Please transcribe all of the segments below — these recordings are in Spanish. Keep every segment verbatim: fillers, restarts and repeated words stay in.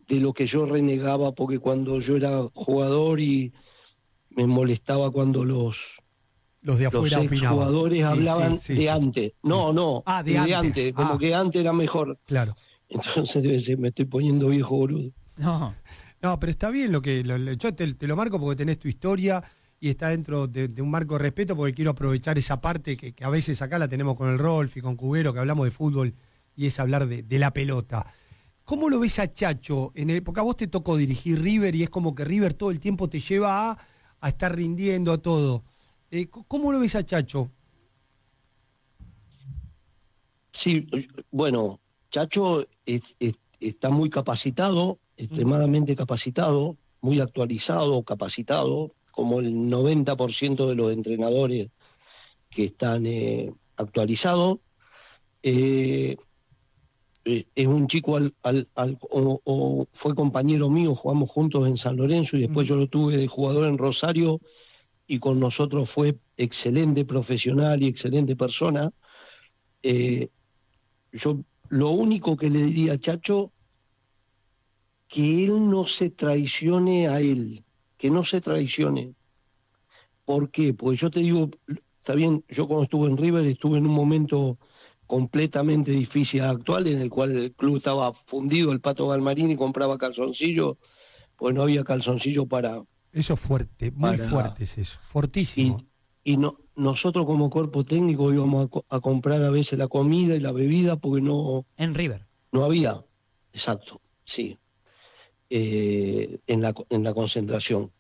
de lo que yo renegaba, porque cuando yo era jugador y me molestaba cuando los, los de afuera los opinaban. exjugadores Sí, hablaban sí, sí, de sí. antes. Sí. No, no, ah, de, de antes, antes, como ah. que antes era mejor. Claro. Entonces debe ser, me estoy poniendo viejo boludo. No, no, pero está bien lo que... Lo, lo, yo te, te lo marco porque tenés tu historia y está dentro de, de un marco de respeto, porque quiero aprovechar esa parte que, que a veces acá la tenemos con el Rolf y con Cubero, que hablamos de fútbol, y es hablar de, de la pelota. ¿Cómo lo ves a Chacho? En el, porque a vos te tocó dirigir River y es como que River todo el tiempo te lleva a, a estar rindiendo a todo. Eh, ¿Cómo lo ves a Chacho? Sí, bueno, Chacho es, es, está muy capacitado, extremadamente capacitado, muy actualizado, capacitado, como el noventa por ciento de los entrenadores que están eh, actualizados. Eh, eh, es un chico al, al, al o, o fue compañero mío, jugamos juntos en San Lorenzo y después uh-huh. yo lo tuve de jugador en Rosario y con nosotros fue excelente profesional y excelente persona. Eh, yo lo único que le diría a Chacho, que él no se traicione a él, que no se traicione. ¿Por qué? Porque yo te digo, está bien, yo cuando estuve en River estuve en un momento completamente difícil actual, en el cual el club estaba fundido, el Pato Galmarini compraba calzoncillos, pues no había calzoncillo para... Eso es fuerte, muy para, fuerte es eso, fortísimo. Y, y no, nosotros como cuerpo técnico íbamos a, a comprar a veces la comida y la bebida porque no... En River. No había, exacto, sí, eh, en, la, en la concentración.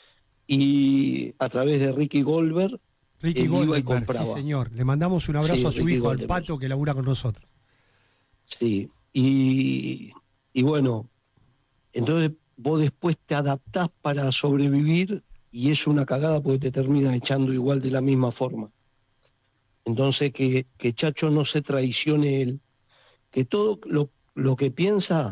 Y a través de Ricky Goldberg, Ricky él Goldberg, iba y compraba. Sí, señor. Le mandamos un abrazo sí, a su Ricky hijo, Goldberg. Al Pato, que labura con nosotros. Sí, y, y bueno, entonces vos después te adaptás para sobrevivir y es una cagada porque te terminan echando igual de la misma forma. Entonces que, que Chacho no se traicione él, que todo lo, lo que piensa,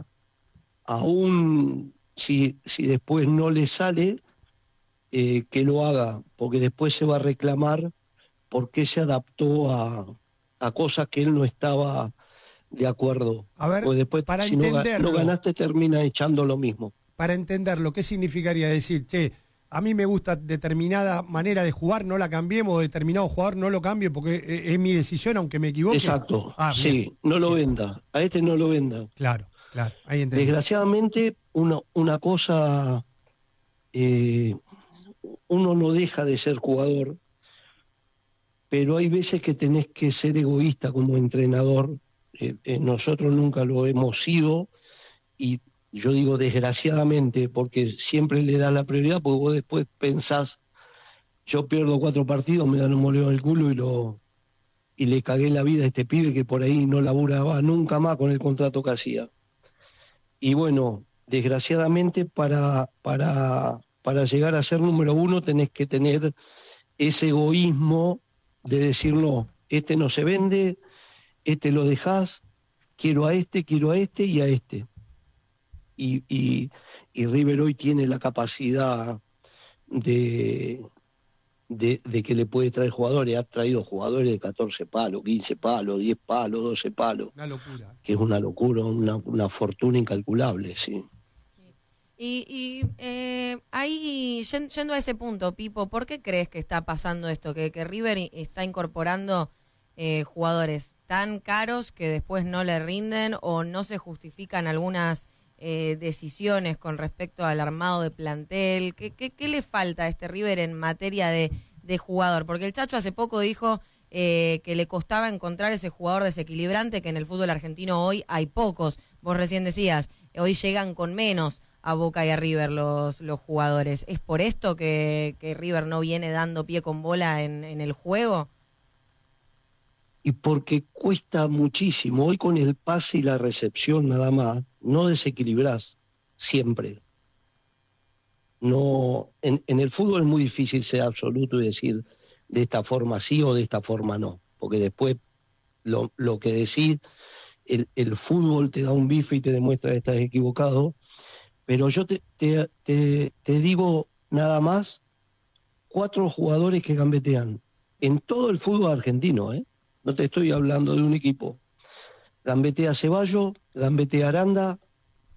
aún si, si después no le sale, eh, que lo haga, porque después se va a reclamar por qué se adaptó a, a cosas que él no estaba de acuerdo. A ver, porque después, para si entenderlo, no, no ganaste, termina echando lo mismo. Para entenderlo, ¿qué significaría decir, che, a mí me gusta determinada manera de jugar, no la cambiemos, determinado jugador no lo cambio porque es, es mi decisión, aunque me equivoque? Exacto, ah, sí, no lo bien. venda, a este no lo venda. Claro, claro, ahí entendí. Desgraciadamente, una, una cosa, eh, uno no deja de ser jugador, pero hay veces que tenés que ser egoísta como entrenador. Eh, eh, nosotros nunca lo hemos sido, y yo digo desgraciadamente, porque siempre le das la prioridad, porque vos después pensás, yo pierdo cuatro partidos, me dan un moleo en el culo y lo y le cagué la vida a este pibe que por ahí no laburaba nunca más con el contrato que hacía. Y bueno, desgraciadamente para, para, para llegar a ser número uno tenés que tener ese egoísmo de decir, no, este no se vende, este lo dejás, quiero a este, quiero a este y a este. Y, y, y River hoy tiene la capacidad de, de, de que le puede traer jugadores. Ha traído jugadores de catorce palos, quince palos, diez palos, doce palos. Una locura. Que es una locura, una, una fortuna incalculable, sí. Y, y eh, ahí, yendo a ese punto, Pipo, ¿por qué crees que está pasando esto? Que, que River está incorporando eh, jugadores tan caros que después no le rinden o no se justifican algunas... Eh, decisiones con respecto al armado de plantel. ¿Qué, qué, qué le falta a este River en materia de, de jugador? Porque el Chacho hace poco dijo eh, que le costaba encontrar ese jugador desequilibrante, que en el fútbol argentino hoy hay pocos. Vos recién decías, hoy llegan con menos a Boca y a River los, los jugadores. ¿Es por esto que, que River no viene dando pie con bola en, en el juego? Y porque cuesta muchísimo. Hoy con el pase y la recepción nada más, no desequilibrás siempre. No, en, en el fútbol es muy difícil ser absoluto y decir de esta forma sí o de esta forma no, porque después lo, lo que decís, el, el fútbol te da un bife y te demuestra que estás equivocado, pero yo te, te, te, te digo nada más cuatro jugadores que gambetean en todo el fútbol argentino, ¿eh? No te estoy hablando de un equipo. Gambetea Ceballos, gambetea Aranda,